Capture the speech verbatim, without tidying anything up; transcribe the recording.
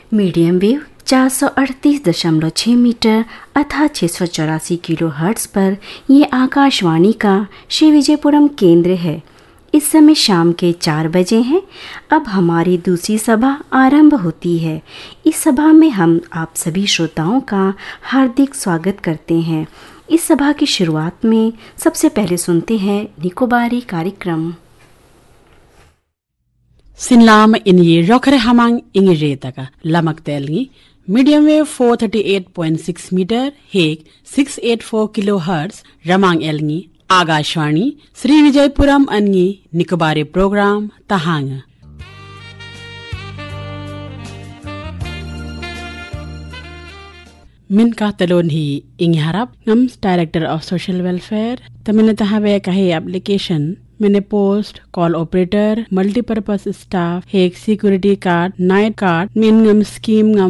Medium wave चार सौ अड़तीस दशमलव छः मीटर अथवा छः सौ चौरासी किलो हर्ट्ज पर ये आकाशवाणी का श्री विजयपुरम केंद्र है। इस समय शाम के चार बजे हैं। अब हमारी दूसरी सभा आरंभ होती है। इस सभा में हम आप सभी श्रोताओं का हार्दिक स्वागत करते हैं। इस सभा की शुरुआत में सबसे पहले सुनते हैं निकोबारी कार्यक्रम। सिनलाम इनये रोखरे हमांग इंगे रेतका लमक Telgi medium wave four thirty eight point six metre हेक six eight four kilo hertz रमांग algae Akashvani Shri Vijayapuram अन्गी Nicobari programme तहांग मिन का तलोन ही इंगे हरप ngams director of social welfare तमिन तहावे कहे एप्लीकेशन मैंने post call operator multipurpose staff हेक सिक्योरिटी कार्ड नाइट कार्ड मिन ngam स्कीम ngam